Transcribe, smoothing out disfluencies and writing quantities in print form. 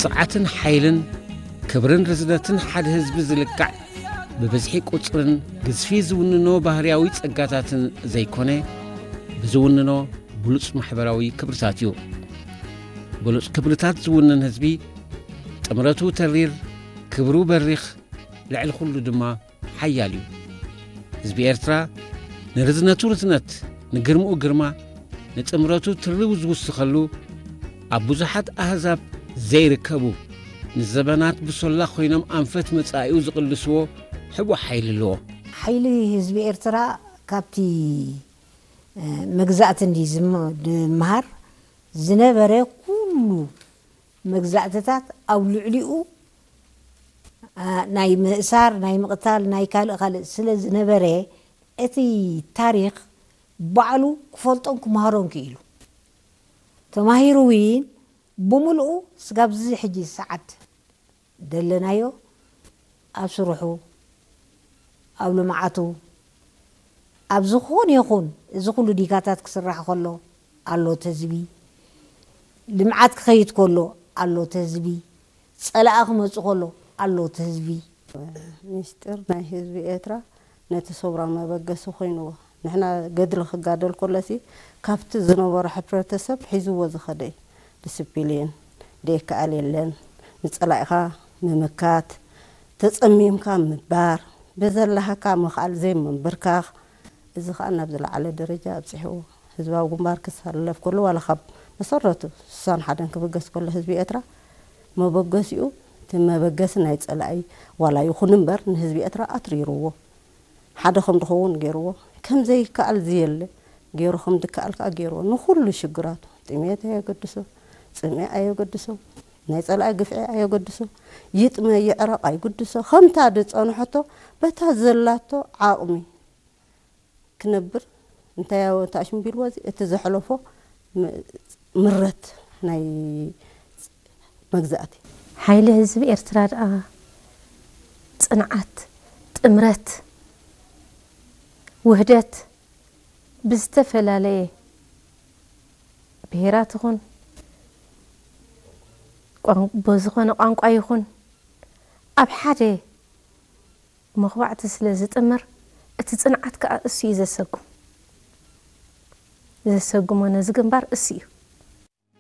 صعاتن حيلن كبرن رزدتن حد حزب زلكع ببزحي قصرن غزفي زوننو ባህርያዊ ጸጋታትን ዘይኮነ ብዝውንኖ ብሉጽ ማሕበራዊ ክብርታትዩ ብሉጽ ክብርታት ዝውንን ህዝቢ ጥምረቱ ተሪር ክብሩ በሪኽ ልዕል ኩሉ ድማ ሓያል እዩ ህዝቢ ኤርትራ ንርዝነቱ ርዝነት ንግርምኡ ግርማ ንጥምረቱ ትርው ዝውስኸሉ ኣብ ብዙሓት ኣህዛብ ዘይርከቡ ንዘበናት ብሶላ ኮይኖም ኣንፈት መጻኢኡ ዝቕልስዎ ሕቡ ሓይሊ ኣለዎ ሓይሊ ህዝቢ ኤርትራ ካብቲ መግዛእት እንዲ ዝመሃር ዝነበረ ኩሉ መግዛእትታት ኣብ ልዕሊኡ ናይ ምእሳር ናይ ምቕታል ናይ ካልእ ስለ ዝነበረ እቲ ታሪክ ባዕሉ ክፈልጦን ክመሃሮን ክኢሉ ተማሂሩ ውን ብምልኡ ስጋብዚ ሕጂ ሰዓት ደለናዮ ኣብ ስሩሑ ኣብ ልምዓቱ ኣብ ዝኾነ ይኹን እዚ ኩሉ ዲጋታት ክስራሕ ከሎ ኣሎ ተዝቢ ልምዓት ክኸይድ ከሎ ኣሎ ተዝቢ ጸላእ ክመጽእ ከሎ ኣሎ ተዝቢ ሚስጥር ናይ ህዝቢ ኤርትራ ነቲ ሶብራ መበገሲ ኮይኑዎ ንሕና ገድሊ ክጋደል ከሎሲ ካብቲ ዝነበረ ሕብረተሰብ ሒዝዎ ዝኸደ ዲስፕሊን ደይከኣል የለን ንጸላእኻ ምምካት ተጸሚምካ ምባር በዘላህካ ምኽኣል ዘይምንብርካኽ እዚ ከዓ ናብ ዝለዓለ ደረጃ ኣብፅሕዎ ህዝባዊ ግንባር ክሳለፍ ከሎ ዋላ ካብ መሰረቱ 61 ክብገስ ከሎ ህዝቢ ኤርትራ መበገሲኡ ተመበገስ ናይ ጸላኢ ዋላ ይኹን እምበር ንህዝቢ ኤርትራ ኣትሪርዎ ሓደ ከም ድኸውን ገይርዎ ከም ዘይከኣል ዝየለ ገይሩ ከም ድከኣልካ ገይርዎ ንኹሉ ሽግራቱ ጥሜት ኣየገድሶ ጽምኢ ኣየገድሶ ናይ ጸላኢ ግፍዒ ኣየገድሶ ይጥመ ይዕረቕ ኣይገድሶ ከምታ ድጸንሖቶ በታ ዘላቶ ዓቕሚ ክነብር እንታይ ታሽም ቢልወዚ እቲ ዘሕለፎ ምረት ናይ መግዛእቲ ሓይሊ ህዝቢ ኤርትራ ደኣ ጽንዓት ጥምረት ውህደት ብዝተፈላለየ ብሄራት ይኹን በዝኾነ ቋንቋ ይኹን ኣብ ሓደ መኽባዕቲ ስለ ዝጥምር እቲ ጽንዓት ከዓ እሱ እዩ ዘሰጉሞ ነዚ ግንባር እሱ እዩ